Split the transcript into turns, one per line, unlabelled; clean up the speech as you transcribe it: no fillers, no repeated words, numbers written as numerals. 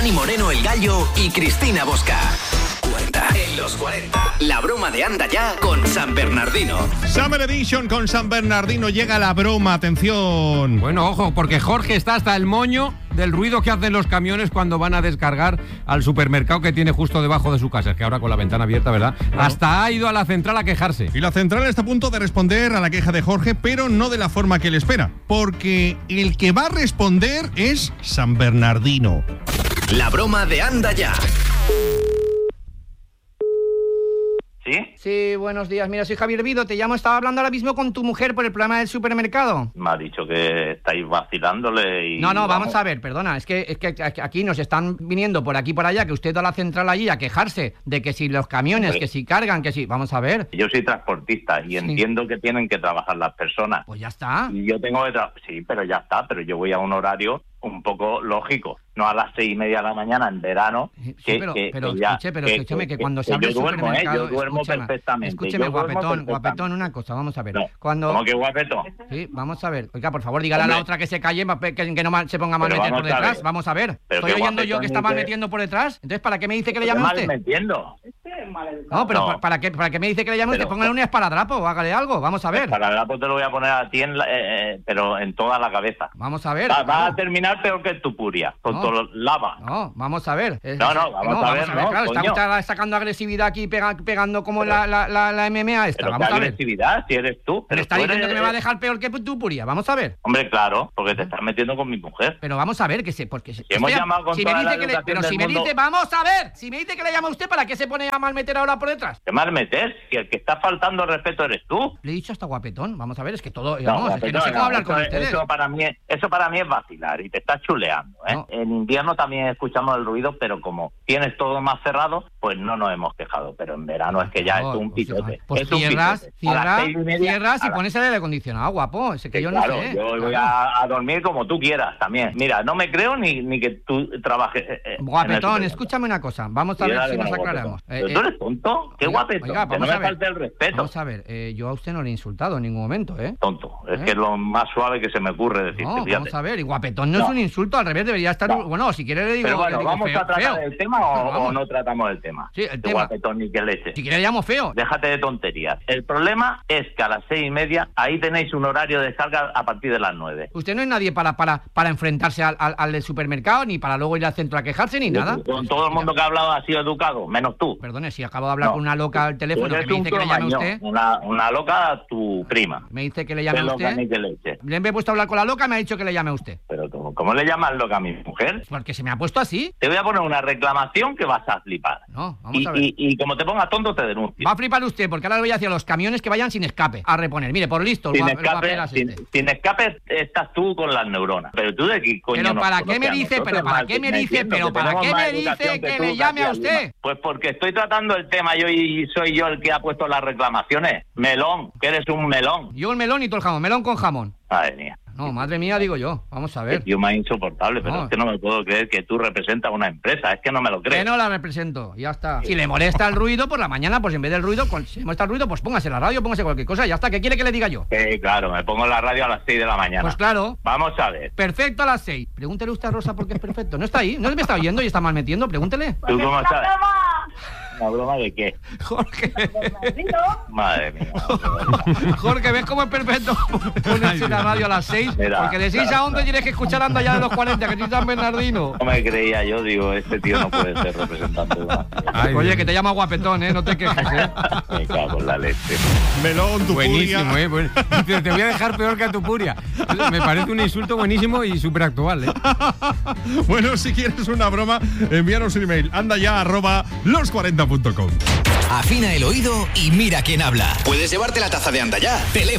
Dani Moreno el Gallo y Cristina Bosca. 40. En los 40. La broma de Anda Ya con San Bernardino.
Summer Edition con San Bernardino. Llega la broma, atención.
Bueno, ojo, porque Jorge está hasta el moño del ruido que hacen los camiones cuando van a descargar al supermercado que tiene justo debajo de su casa. Es que ahora con la ventana abierta, ¿verdad? Claro. Hasta ha ido a la central a quejarse.
Y la central está a punto de responder a la queja de Jorge, pero no de la forma que él espera. Porque el que va a responder es San Bernardino.
La broma de Anda Ya.
¿Sí?
Sí, buenos días. Mira, soy Javier Vido. Te llamo, estaba hablando ahora mismo con tu mujer por el problema del supermercado.
Me ha dicho que estáis vacilándole y...
No, vamos a ver, perdona. Es que aquí nos están viniendo por aquí por allá, que usted va a la central allí a quejarse de que si los camiones,
Sí.
que si cargan, que si... Vamos a ver.
Yo soy transportista y entiendo que tienen que trabajar las personas.
Pues ya está.
Y yo tengo que sí, pero ya está, pero yo voy a un horario un poco lógico, no a las 6:30 de la mañana en verano.
Sí, pero escúchame, que cuando se abre el supermercado...
Yo duermo perfectamente.
Escúcheme, guapetón, una cosa, vamos a ver.
No,
cuando...
¿cómo que guapetón?
Sí, vamos a ver. Oiga, por favor, dígale a la otra que se calle, que no se ponga a mal meter por detrás. Vamos a ver. Estoy oyendo yo que está mal metiendo por detrás. Entonces, ¿para qué me dice que le llame a usted?
Mal metiendo.
No, pero no. ¿Para qué me dice que le llame a usted? Póngale un esparadrapo o hágale algo. Vamos a ver.
Esparadrapo te lo voy a poner a ti, pero en toda la cabeza.
Vamos a ver.
Va a terminar peor que tu puria, con todo lava.
No, vamos a ver.
Vamos a ver,
claro,
coño.
está sacando agresividad aquí, pegando como la MMA esta.
Pero
Vamos
qué
a ver.
agresividad, si eres tú.
Pero está diciendo que me va a dejar peor que tu puria. Vamos a ver.
Hombre, claro, porque te estás metiendo con mi mujer.
Pero vamos a ver, porque
hemos llamado con toda la educación del mundo.
Vamos a ver, si me dice que le llama a usted, ¿para qué se pone a mal meter ahora por detrás?
¿Qué mal meter? Si el que está faltando el respeto eres tú.
Le he dicho hasta guapetón. Vamos a ver, es que todo...
No,
es que no sé cómo hablar con ustedes.
Eso para mí es vacilar y te estás chuleando, ¿eh? No. En invierno también escuchamos el ruido, pero como tienes todo más cerrado, pues no nos hemos quejado. Pero en verano es que ya es un pitote.
Pues cierras y pones el aire acondicionado, guapo. Es que yo
claro,
no sé.
Yo voy a dormir como tú quieras también. Mira, no me creo ni que tú trabajes.
Guapetón, escúchame una cosa. Vamos a ver si nos aclaramos.
¿Tú eres tonto? ¿Qué guapetón?
Oiga,
que no me falte el respeto.
Vamos a ver, yo a usted no le he insultado en ningún momento, ¿eh?
Tonto. Es que es lo más suave que se me ocurre decirte.
No, vamos a ver, y guapetón no es un insulto, al revés, debería estar... No. Bueno, si quiere le digo...
Pero bueno, ¿vamos a tratar el tema o no tratamos el tema?
Sí, el tema.
Guapetón ni que leche.
Si quiere le llamo feo.
Déjate de tonterías. El problema es que a las 6:30 ahí tenéis un horario de descarga a partir de las 9.
Usted no es nadie para enfrentarse al del supermercado, ni para luego ir al centro a quejarse, ni nada.
Con todo el mundo que ha hablado ha sido educdo, menos tú.
Perdone, si acabo de hablar con una loca al teléfono que me dice que le llame a usted.
Una loca, tu prima.
Me dice que le llame a usted. Le he puesto a hablar con la loca, me ha dicho que le llame a usted.
Pero ¿cómo le llamas loca a mi mujer?
Porque se me ha puesto así.
Te voy a poner una reclamación que vas a flipar.
No, vamos a ver.
Y como te pongas tonto, te denuncio.
Va a flipar usted, porque ahora le voy a decir a los camiones que vayan sin escape a reponer. Mire, por listo,
sin escape estás tú con las neuronas. Pero tú de qué coño.
Pero ¿para qué me dice? Pero ¿para qué me dice que le llame a usted?
Pues porque estoy tratando el tema yo y soy yo el que ha puesto las reclamaciones. Melón, que eres un melón.
Yo un melón y todo el jamón, melón con jamón.
Madre mía.
No, madre mía, digo yo. Vamos a ver.
Es más insoportable, pero es que no me puedo creer que tú representas una empresa. Es que no me lo creo.
Que no la represento, ya está. Si le molesta el ruido por la mañana, pues en vez del ruido, si le molesta el ruido, pues póngase la radio, póngase cualquier cosa, ya está. ¿Qué quiere que le diga yo?
Claro, me pongo la radio a las 6 de la mañana.
Pues claro.
Vamos a ver.
Perfecto a las 6. Pregúntele usted a Rosa por qué es perfecto. No está ahí, no me está oyendo y está mal metiendo, pregúntele.
¿Tú cómo sabes? ¿Una broma de qué?
Jorge.
Madre mía.
Jorge, ¿ves cómo es perfecto ponerse la radio a las 6?
Mira,
porque de 6 a 11 tienes que escuchar Anda Ya de los 40, que soy San Bernardino.
No me creía yo, digo, este tío no puede ser representante de una...
Oye, que te llama guapetón, no te quejes,
Me cago en la leche.
Melón, tu
buenísimo,
puria.
Bueno. Te voy a dejar peor que a tu puria. Me parece un insulto buenísimo y súper actual,
Bueno, si quieres una broma, envíanos un email. andaya@los40.com.
Afina el oído y mira quién habla. Puedes llevarte la taza de Anda Ya.